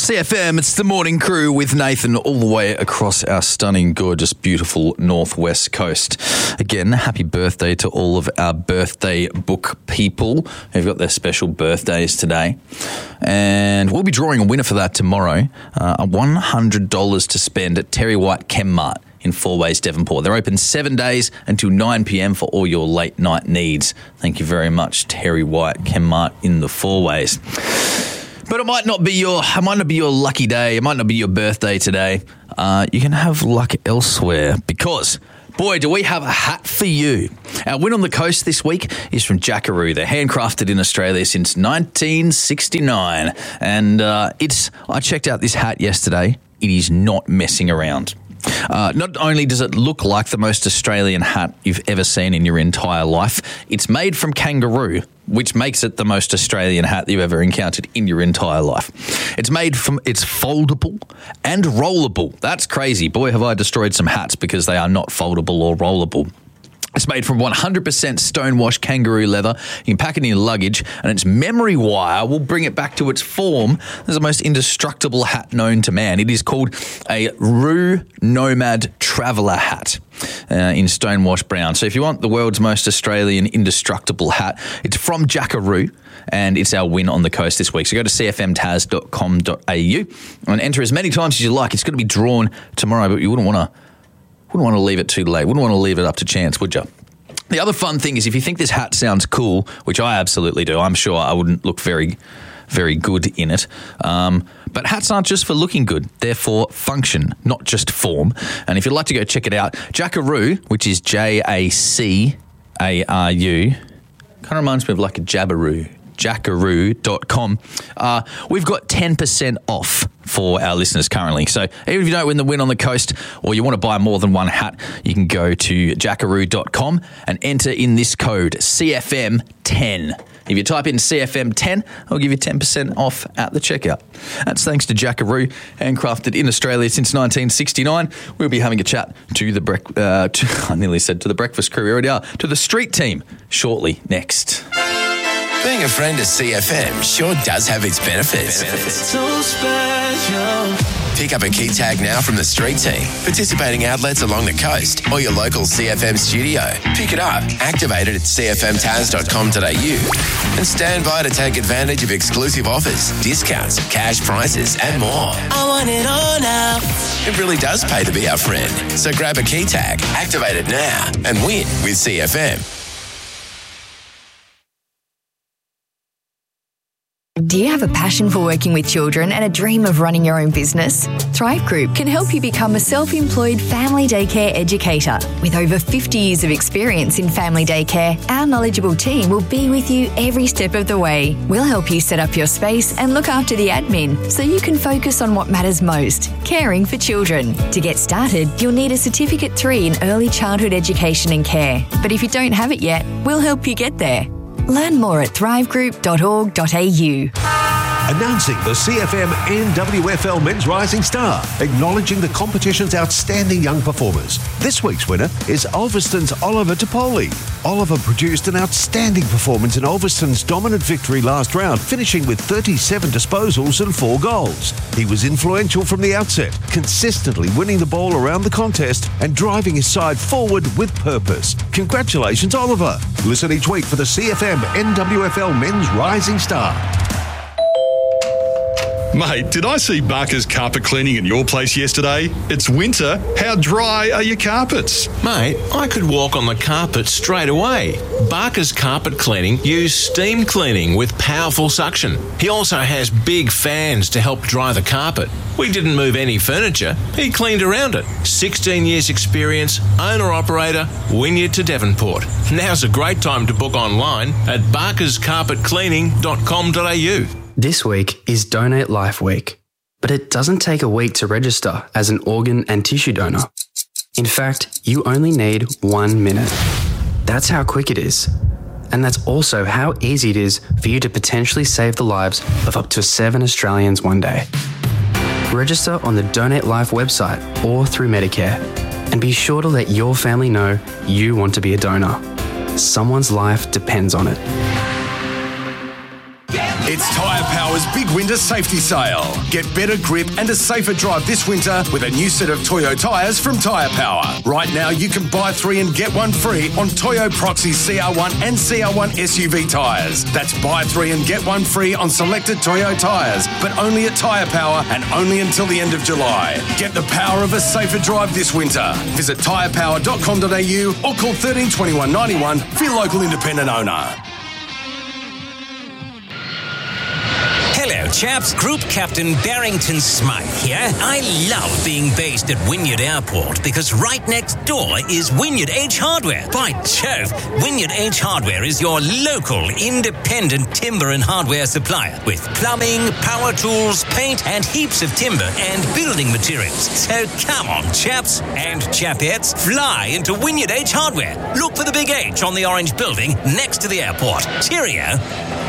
CFM, it's the morning crew with Nathan all the way across our stunning, gorgeous, beautiful northwest coast. Again, happy birthday to all of our birthday book people who've got their special birthdays today. And we'll be drawing a winner for that tomorrow. $100 to spend at Terry White Chemmart in Four Ways, Devonport. They're open 7 days until 9 p.m. for all your late night needs. Thank you very much, Terry White Chemmart in the Four Ways. But it might not be your lucky day. It might not be your birthday today. You can have luck elsewhere because, boy, do we have a hat for you. Our win on the coast this week is from Jackaroo. They're handcrafted in Australia since 1969. And I checked out this hat yesterday. It is not messing around. Not only does it look like the most Australian hat you've ever seen in your entire life, it's made from kangaroo, which makes it the most Australian hat you've ever encountered in your entire life. It's foldable and rollable. That's crazy. Boy, have I destroyed some hats because they are not foldable or rollable. It's made from 100% stonewashed kangaroo leather. You can pack it in your luggage, and its memory wire will bring it back to its form as the most indestructible hat known to man. It is called a Roo Nomad Traveller hat in stonewashed brown. So if you want the world's most Australian indestructible hat, it's from Jackaroo, and it's our win on the coast this week. So go to cfmtaz.com.au and enter as many times as you like. It's going to be drawn tomorrow, but you wouldn't want to leave it too late. Wouldn't want to leave it up to chance, would you? The other fun thing is if you think this hat sounds cool, which I absolutely do, I'm sure I wouldn't look very, very good in it. But hats aren't just for looking good. They're for function, not just form. And if you'd like to go check it out, Jackaroo, which is Jackaru, kind of reminds me of like a Jabberoo. Jackaroo.com. We've got 10% off for our listeners currently. So even if you don't win the win on the coast or you want to buy more than one hat, you can go to jackaroo.com and enter in this code CFM10. If you type in CFM10, I'll give you 10% off at the checkout. That's thanks to Jackaroo, handcrafted in Australia since 1969. We'll be having a chat to the I nearly said to the breakfast crew, we already are, to the street team shortly next. Being a friend of CFM sure does have its benefits. So special. Pick up a key tag now from the street team, participating outlets along the coast or your local CFM studio. Pick it up, activate it at cfmtaz.com.au and stand by to take advantage of exclusive offers, discounts, cash prizes and more. I want it all now. It really does pay to be our friend. So grab a key tag, activate it now and win with CFM. Do you have a passion for working with children and a dream of running your own business? Thrive Group can help you become a self-employed family daycare educator. With over 50 years of experience in family daycare, our knowledgeable team will be with you every step of the way. We'll help you set up your space and look after the admin so you can focus on what matters most, caring for children. To get started, you'll need a Certificate 3 in Early Childhood Education and Care. But if you don't have it yet, we'll help you get there. Learn more at thrivegroup.org.au. Announcing the CFM NWFL Men's Rising Star, acknowledging the competition's outstanding young performers. This week's winner is Ulverston's Oliver Topoli. Oliver produced an outstanding performance in Ulverston's dominant victory last round, finishing with 37 disposals and 4 goals. He was influential from the outset, consistently winning the ball around the contest and driving his side forward with purpose. Congratulations, Oliver. Listen each week for the CFM NWFL Men's Rising Star. Mate, did I see Barker's carpet cleaning at your place yesterday? It's winter. How dry are your carpets? Mate, I could walk on the carpet straight away. Barker's carpet cleaning uses steam cleaning with powerful suction. He also has big fans to help dry the carpet. We didn't move any furniture. He cleaned around it. 16 years experience, owner-operator, Wynyard to Devonport. Now's a great time to book online at barkerscarpetcleaning.com.au. This week is Donate Life Week, but it doesn't take a week to register as an organ and tissue donor. In fact, you only need 1 minute. That's how quick it is. And that's also how easy it is for you to potentially save the lives of up to 7 Australians one day. Register on the Donate Life website or through Medicare, and be sure to let your family know you want to be a donor. Someone's life depends on it. It's It's Tyre Power's big winter safety sale. Get better grip and a safer drive this winter with a new set of Toyo tyres from Tyre Power. Right now, you can buy 3 and get 1 free on Toyo Proxy CR1 and CR1 SUV tyres. That's buy 3 and get 1 free on selected Toyo tyres, but only at Tyre Power and only until the end of July. Get the power of a safer drive this winter. Visit tyrepower.com.au or call 13 21 91 for your local independent owner. Hello, chaps. Group Captain Barrington Smythe here. I love being based at Wynyard Airport because right next door is Wynyard H Hardware. By Jove, Wynyard H Hardware is your local independent timber and hardware supplier with plumbing, power tools, paint, and heaps of timber and building materials. So come on, chaps and chapettes, fly into Wynyard H Hardware. Look for the big H on the orange building next to the airport. Cheerio.